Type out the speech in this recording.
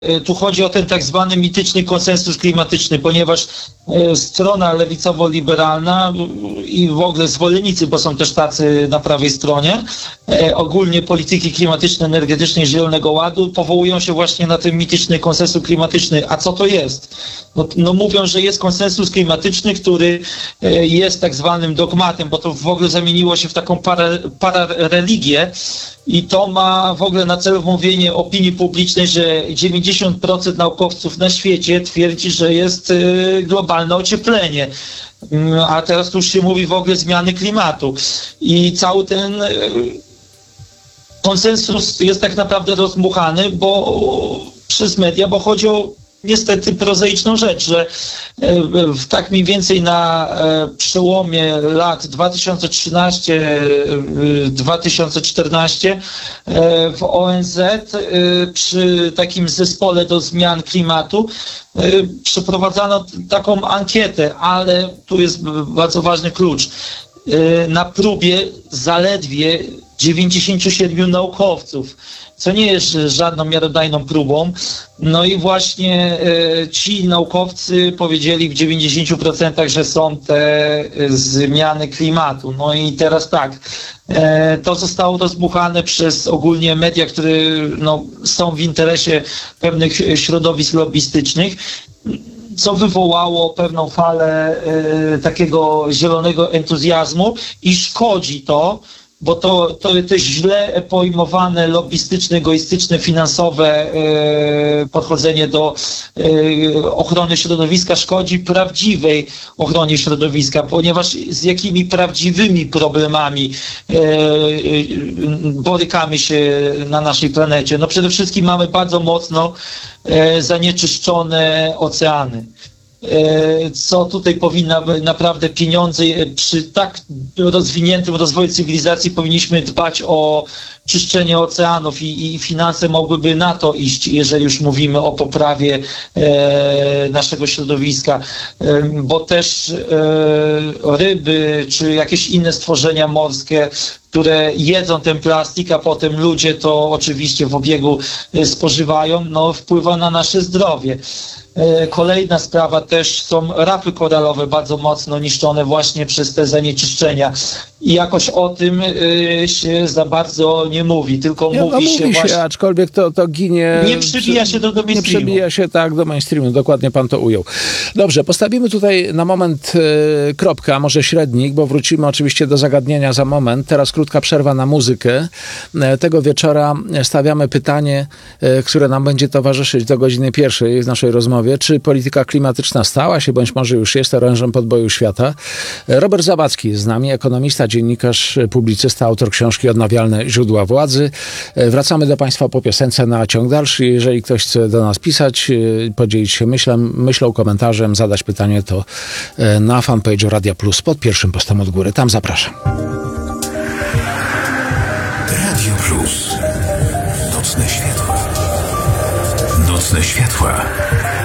Tu chodzi o ten tak zwany mityczny konsensus klimatyczny, ponieważ strona lewicowo-liberalna i w ogóle zwolennicy, bo są też tacy na prawej stronie, ogólnie polityki klimatycznej, energetycznej, Zielonego Ładu powołują się właśnie na ten mityczny konsensus klimatyczny. A co to jest? No mówią, że jest konsensus klimatyczny, który jest tak zwanym dogmatem, bo to w ogóle zamieniło się w taką parareligię i to ma w ogóle na celu mówienie opinii publicznej, że 90% naukowców na świecie twierdzi, że jest globalne ocieplenie. A teraz tu już się mówi w ogóle zmiany klimatu. I cały ten konsensus jest tak naprawdę rozdmuchany przez media, bo chodzi o niestety prozaiczną rzecz, że tak mniej więcej na przełomie lat 2013-2014 w ONZ przy takim zespole do zmian klimatu przeprowadzano taką ankietę, ale tu jest bardzo ważny klucz. Na próbie zaledwie 97 naukowców, co nie jest żadną miarodajną próbą. No i właśnie ci naukowcy powiedzieli w 90%, że są te zmiany klimatu. No i teraz tak, to zostało rozbuchane przez ogólnie media, które są w interesie pewnych środowisk lobbystycznych, co wywołało pewną falę takiego zielonego entuzjazmu i szkodzi to, bo to jest źle pojmowane, lobbystyczne, egoistyczne, finansowe podchodzenie do ochrony środowiska szkodzi prawdziwej ochronie środowiska, ponieważ z jakimi prawdziwymi problemami borykamy się na naszej planecie. No przede wszystkim mamy bardzo mocno zanieczyszczone oceany. Co tutaj powinna naprawdę pieniądze przy tak rozwiniętym rozwoju cywilizacji powinniśmy dbać o czyszczenie oceanów i finanse mogłyby na to iść, jeżeli już mówimy o poprawie naszego środowiska, bo też ryby czy jakieś inne stworzenia morskie, które jedzą ten plastik, a potem ludzie to oczywiście w obiegu spożywają, wpływa na nasze zdrowie. Kolejna sprawa też są rafy koralowe bardzo mocno niszczone właśnie przez te zanieczyszczenia. I jakoś o tym się za bardzo nie mówi, tylko mówi się właśnie... aczkolwiek to ginie... Nie przybija się do mainstreamu. Nie przebija się do mainstreamu, dokładnie pan to ujął. Dobrze, postawimy tutaj na moment kropkę, a może średnik, bo wrócimy oczywiście do zagadnienia za moment. Teraz krótka przerwa na muzykę. Tego wieczora stawiamy pytanie, które nam będzie towarzyszyć do godziny 1 w naszej rozmowie. Czy polityka klimatyczna stała się, bądź może już jest orężem podboju świata? Robert Zawadzki jest z nami, ekonomista, dziennikarz, publicysta, autor książki Odnawialne źródła władzy. Wracamy do państwa po piosence na ciąg dalszy. Jeżeli ktoś chce do nas pisać, podzielić się myślą, komentarzem, zadać pytanie, to na fanpage'u Radia Plus pod pierwszym postem od góry. Tam zapraszam. Radio Plus. Nocne światła. Nocne światła.